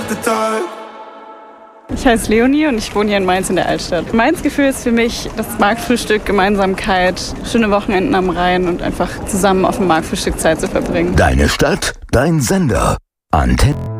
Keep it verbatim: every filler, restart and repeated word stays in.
the dark. Ich heiße Leonie und ich wohne hier in Mainz in der Altstadt. Mainz Gefühl ist für mich das Marktfrühstück, Gemeinsamkeit, schöne Wochenenden am Rhein und einfach zusammen auf dem Marktfrühstück Zeit zu verbringen. Deine Stadt, dein Sender. Antenne.